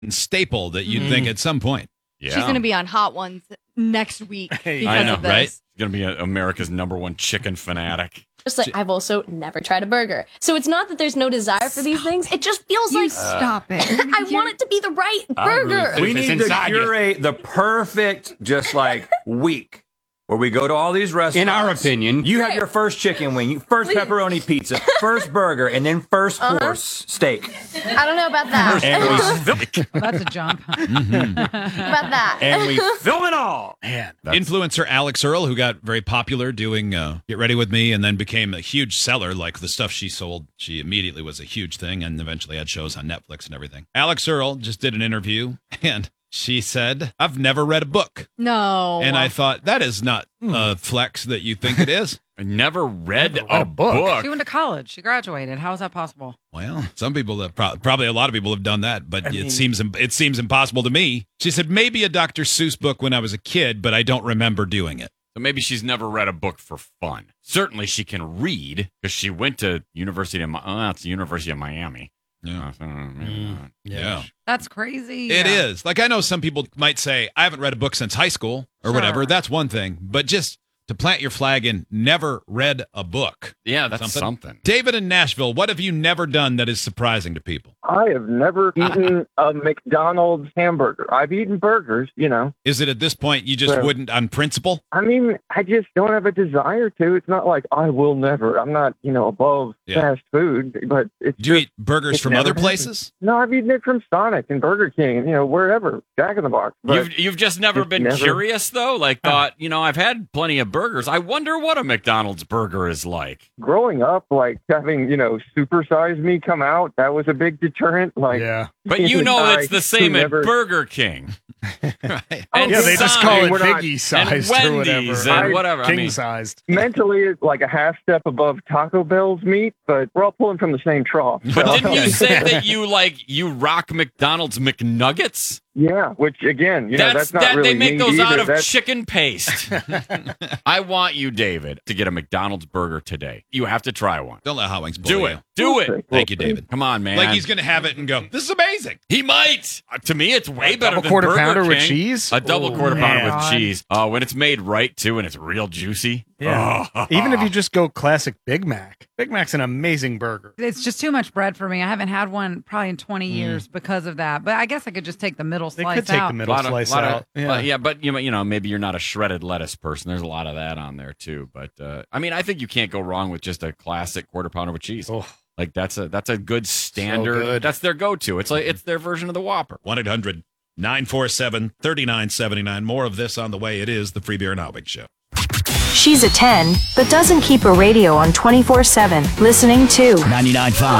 staple that you'd think at some point. Yeah. She's going to be on Hot Ones next week because I know, of this. right? She's going to be America's #1 chicken fanatic. Just like, I've also never tried a burger. So it's not that there's no desire for these things. It just feels like, Stop it. I want it to be the right burger. If We it's need to inside you. curate the perfect, just like, week where we go to all these restaurants. In our opinion. You have your first chicken wing, first pepperoni pizza, first burger, and then first horse steak. I don't know about that. And we That's a jump. about that. and we film it all. Man. Influencer Alex Earl, who got very popular doing Get Ready With Me and then became a huge seller, like the stuff she sold, she immediately was a huge thing and eventually had shows on Netflix and everything. Alex Earl just did an interview and she said, I've never read a book. No. And I thought, that is not a flex that you think it is. I never read Never read a a book. book. She went to college. She graduated. How is that possible? Well, some people have probably a lot of people have done that, but it seems impossible to me. She said maybe a Dr. Seuss book when I was a kid, but I don't remember doing it. So maybe she's never read a book for fun. Certainly she can read because she went to University of Miami. Yeah. Yeah. That's crazy. It is. Like, I know some people might say, I haven't read a book since high school or whatever. Sure. That's one thing. But just to plant your flag in never read a book. Yeah, that's something. David in Nashville, what have you never done that is surprising to people? I have never eaten a McDonald's hamburger. I've eaten burgers, you know. Is it at this point you just Well- wouldn't on principle? I mean, I just don't have a desire to. It's not like I will never. I'm not, above fast food, but it's Do you just, eat burgers it's from never other happened. places? No, I've eaten it from Sonic and Burger King and, wherever, Jack in the Box. But You've just never just been never- curious, though? Like, thought, I've had plenty of burgers. I wonder what a McDonald's burger is like. growing up, like having, Supersize Me come out, that was a big deterrent. Like, Yeah. But I it's the same at never- Burger King. Right. And Yeah, they just Sonic. call it we're not- Biggie sized and or whatever. Wendy's and whatever. I King mean, sized. mentally, it's like a half step above Taco Bell's meat, but we're all pulling from the same trough. but So- didn't you say that you rock McDonald's McNuggets? Yeah, which again, that's not really they make meat those out either. of That's- chicken paste. I want you, David, to get a McDonald's burger today. You have to try one. Don't let Hot Wings Do bully it. you. Do We'll it. see. Thank you, David. Come on, man. Like he's going to have it and go, this is amazing. He might. To me, it's way better Double than quarter Burger pounder King. with cheese? A double Oh, quarter pounder with man. cheese. When it's made right too, and it's real juicy. Yeah. Oh. Even if you just go classic Big Mac. Big Mac's an amazing burger. It's just too much bread for me. I haven't had one probably in 20 years because of that. But I guess I could just take the middle They slice could take out. the middle slice out. But maybe you're not a shredded lettuce person. There's a lot of that on there too. But I think you can't go wrong with just a classic quarter pounder with cheese. Oh. Like that's a good standard. good. That's their go-to. It's their version of the Whopper. 1-800-947-3979. More of this on the way. It is the Free Beer and Hot Wings Show. She's a 10, but doesn't keep her radio on 24/7. Listening to 99.5